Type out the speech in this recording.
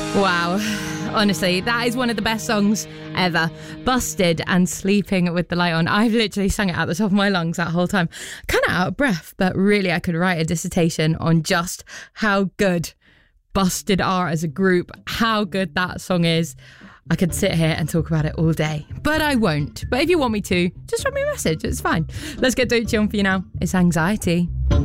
Wow. Honestly, that is one of the best songs ever. Busted and Sleeping with the Light On. I've literally sung it out the top of my lungs that whole time. Kind of out of breath, but really I could write a dissertation on just how good Busted are as a group, how good that song is. I could sit here and talk about it all day, but I won't. But if you want me to, just drop me a message. It's fine. Let's get Doechii on for you now. It's Anxiety.